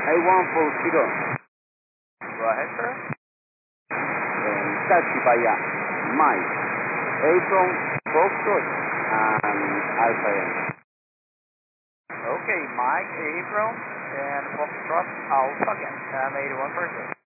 A1 full kilo. Go ahead, sir. Taxi via Mike, Apron, Foxtrot, and Alpha M. Okay, Mike, April, and Foxtrot Alpha again. 81%.